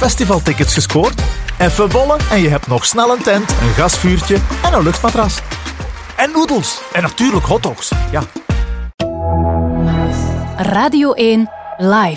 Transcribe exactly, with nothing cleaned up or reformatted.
festivaltickets gescoord? Even bollen en je hebt nog snel een tent, een gasvuurtje en een luchtmatras. En noedels. En natuurlijk hotdogs. Ja. Radio één Live.